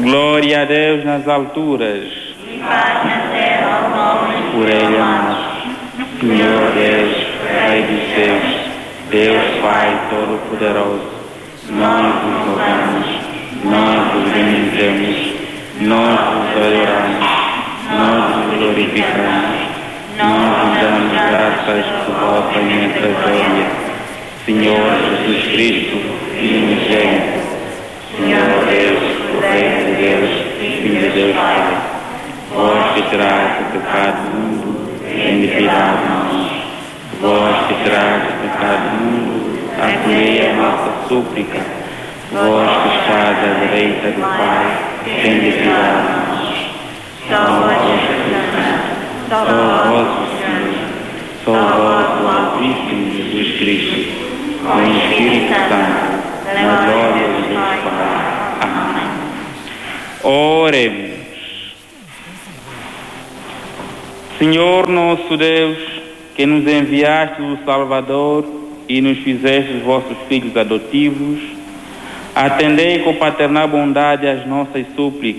Glória a Deus nas alturas. E paz na terra aos homens Por Ele amados. Senhor Deus, Pai dos céus, Deus Pai Todo-Poderoso, nós vos louvamos, nós vos bendizemos, nós vos adoramos, nós vos glorificamos, nós vos damos graças por vossa imensa glória. Senhor Jesus Cristo, Filho unigênito, Senhor Deus, o Rei de Deus, Filho de Deus Pai, vós que tirais o pecado do mundo, tende piedade de nós. Vós que tirais o pecado do mundo, acolhei a nossa súplica. Vós que estáis à direita do Pai, tende piedade de nós. Só vós, Senhor, só vós, o Altíssimo Jesus Cristo, com o Espírito Santo, na glória de Deus Pai. Amém. Oremos. Senhor nosso Deus, que nos enviaste o Salvador e nos fizeste vossos filhos adotivos, atendei com paternal bondade às nossas súplicas